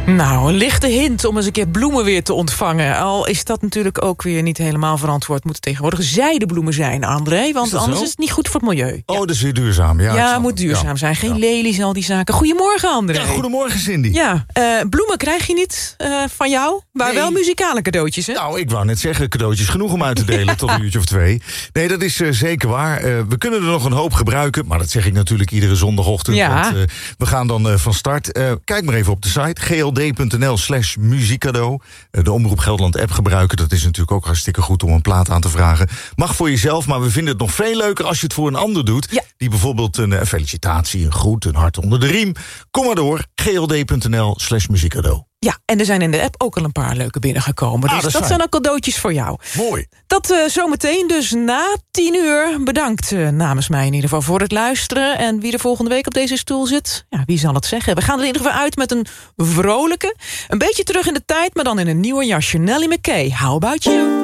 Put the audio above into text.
Nou, een lichte hint om eens een keer bloemen weer te ontvangen. Al is dat natuurlijk ook weer niet helemaal verantwoord. Moeten tegenwoordig zijdebloemen zijn, André. Want anders is het niet goed voor het milieu. Oh, dat is weer duurzaam. Ja, het moet duurzaam zijn. Geen lelies, al die zaken. Goedemorgen, André. Ja, goedemorgen, Cindy. Ja, bloemen krijg je niet van jou, maar wel muzikale cadeautjes, hè? Nou, ik wou net zeggen, cadeautjes genoeg om uit te delen tot een uurtje of 2. Nee, dat is zeker waar. We kunnen er nog een hoop gebruiken, maar dat zeg ik natuurlijk iedere zondagochtend. Ja. Want we gaan dan van start. Kijk maar even op de site, gld.nl/muziekcadeau. De Omroep Gelderland app gebruiken, dat is natuurlijk ook hartstikke goed om een plaat aan te vragen. Mag voor jezelf, maar we vinden het nog veel leuker als je het voor een ander doet. Ja. Die bijvoorbeeld een felicitatie, een groet, een hart onder de riem. Kom maar door, gld.nl/muziekcadeau. Ja, en er zijn in de app ook al een paar leuke binnengekomen. Dus dat zijn ook cadeautjes voor jou. Mooi. Dat zometeen, dus na 10:00. Bedankt namens mij in ieder geval voor het luisteren. En wie er volgende week op deze stoel zit, ja, wie zal het zeggen? We gaan er in ieder geval uit met een vrolijke. Een beetje terug in de tijd, maar dan in een nieuwe jasje. Nelly McKay, How About You?